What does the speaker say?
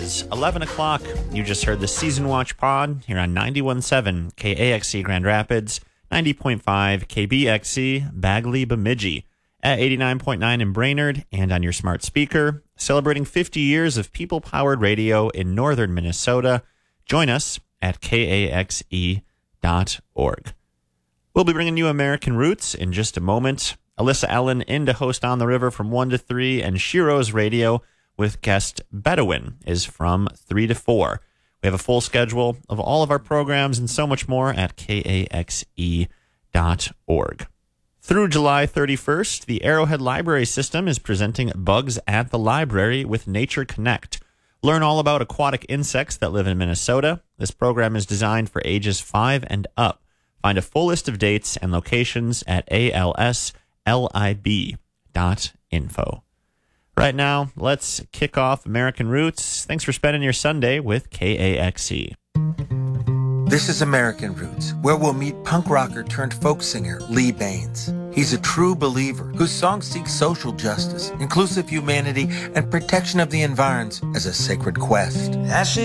is 11 o'clock. You just heard the Season Watch Pod here on 91.7 KAXE Grand Rapids, 90.5 KBXE Bagley Bemidji, at 89.9 in Brainerd, and on your smart speaker, celebrating 50 years of people-powered radio in northern Minnesota. Join us at KAXE.org. We'll be bringing you American Roots in just a moment. Alyssa Ellen in to host On the River from 1 to 3, and Shiro's Radio with guest Bedouin is from 3 to 4. We have a full schedule of all of our programs and so much more at KAXE.org. Through July 31st, the Arrowhead Library System is presenting Bugs at the Library with Nature Connect. Learn all about aquatic insects that live in Minnesota. This program is designed for ages 5 and up. Find a full list of dates and locations at alslib.info. Right now, let's kick off American Roots. Thanks for spending your Sunday with KAXE. This is American Roots, where we'll meet punk rocker turned folk singer Lee Baines. He's a true believer whose songs seek social justice, inclusive humanity, and protection of the environs as a sacred quest.